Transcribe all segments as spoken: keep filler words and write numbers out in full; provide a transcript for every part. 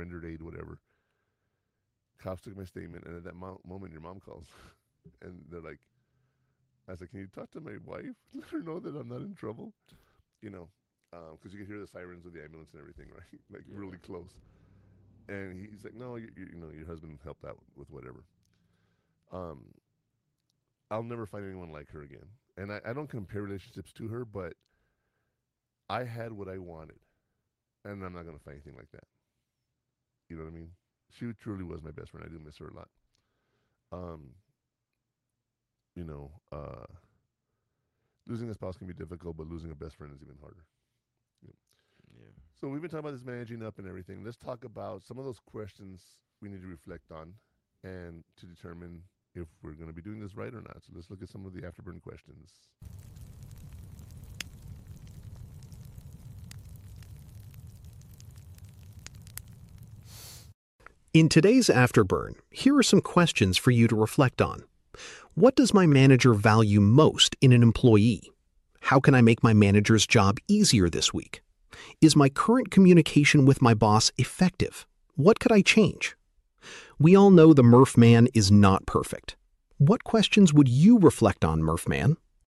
rendered aid, whatever. Cops took my statement, and at that mo- moment, your mom calls, and they're like, I was like, can you talk to my wife? Let her know that I'm not in trouble. You know, because um, you can hear the sirens of the ambulance and everything, right? Like Yeah. really close. And he's like, no, you, you, you know, your husband helped out with whatever. Um, I'll never find anyone like her again. And I, I don't compare relationships to her, but I had what I wanted, and I'm not gonna find anything like that. You know what I mean? She truly was my best friend. I do miss her a lot. Um, you know, uh, losing a spouse can be difficult, but losing a best friend is even harder. Yeah. Yeah. So we've been talking about this managing up and everything. Let's talk about some of those questions we need to reflect on, and to determine if we're going to be doing this right or not. So let's look at some of the afterburn questions. In today's Afterburn, here are some questions for you to reflect on. What does my manager value most in an employee? How can I make my manager's job easier this week? Is my current communication with my boss effective? What could I change? We all know the Murph Man is not perfect. What questions would you reflect on, Murph Man?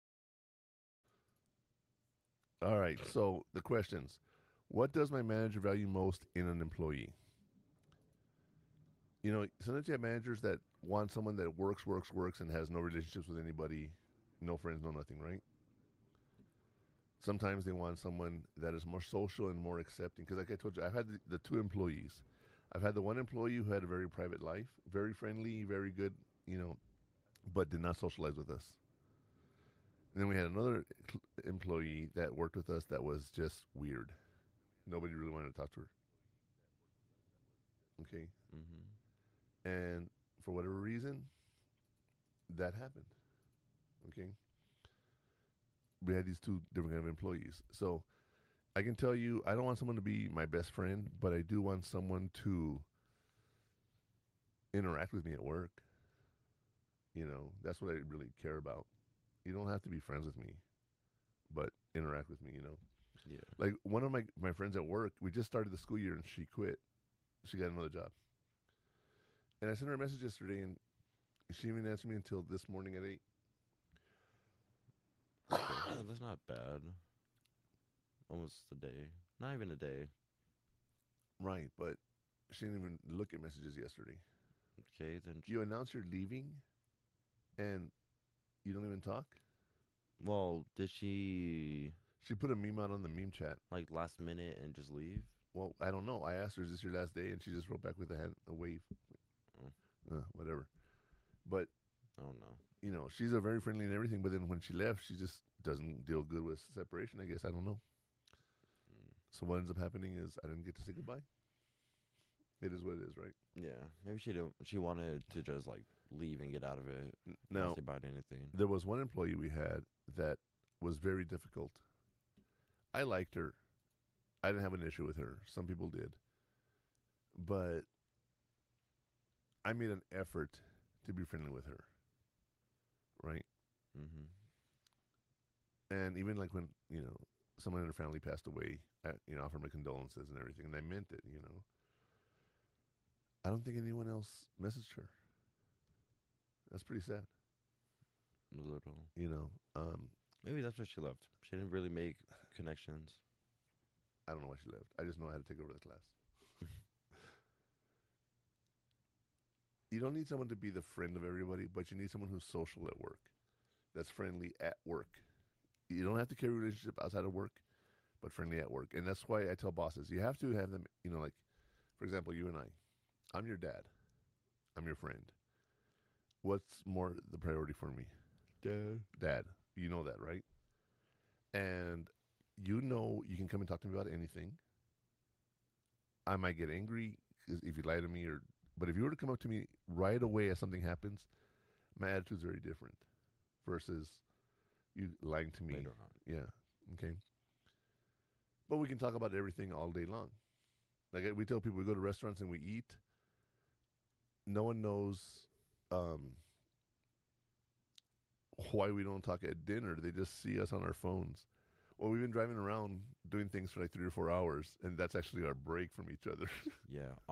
All right. So the questions: what does my manager value most in an employee? You know, sometimes you have managers that want someone that works, works, works, and has no relationships with anybody, no friends, no nothing, right? Sometimes they want someone that is more social and more accepting. Because, like I told you, I've had the, the two employees. I've had the one employee who had a very private life, very friendly, very good, you know, but did not socialize with us. And then we had another employee that worked with us that was just weird. Nobody really wanted to talk to her. Okay. Mm-hmm. And for whatever reason, that happened. Okay. We had these two different kind of employees. So I can tell you, I don't want someone to be my best friend, but I do want someone to interact with me at work. You know, that's what I really care about. You don't have to be friends with me, but interact with me, you know. Yeah. Like one of my, my friends at work, we just started the school year and she quit. She got another job. And I sent her a message yesterday and she didn't even answer me until this morning at eight. Okay. Oh, that's not bad. Almost a day. Not even a day. Right, but she didn't even look at messages yesterday. Okay, then. You announce you're leaving and you don't even talk? Well, did she She put a meme out on the meme chat. like last minute and just leave? Well, I don't know. I asked her, is this your last day? And she just wrote back with a, hand, a wave. Oh, Uh, whatever. But, I don't know. you know, she's a very friendly and everything. But then when she left, she just doesn't deal good with separation, I guess. I don't know. Mm. So what ends up happening is I didn't get to say goodbye. It is what it is, right? Yeah, maybe she didn't. She wanted to just like leave and get out of it, not Now, say bye to anything. there was one employee we had that was very difficult. I liked her. I didn't have an issue with her. Some people did. But I made an effort to be friendly with her, right? Mm-hmm. And even like when, you know, someone in her family passed away, I, you know, offered my condolences and everything, and I meant it, you know. I don't think anyone else messaged her. That's pretty sad, A little. you know. Um, Maybe that's why she left. She didn't really make connections. I don't know why she left. I just know I had to take over the class. You don't need someone to be the friend of everybody, but you need someone who's social at work, that's friendly at work. You don't have to carry a relationship outside of work, but friendly at work. And that's why I tell bosses, you have to have them, you know, like, for example, you and I. I'm your dad. I'm your friend. What's more the priority for me? Dad. Dad. You know that, right? And you know you can come and talk to me about anything. I might get angry if you lie to me, or but if you were to come up to me right away as something happens, my attitude's very different versus you lying to me. Later on. Yeah. Okay. But we can talk about everything all day long. Like we tell people, we go to restaurants and we eat. No one knows um, why we don't talk at dinner. They just see us on our phones. Well, we've been driving around doing things for like three or four hours, and that's actually our break from each other. Yeah.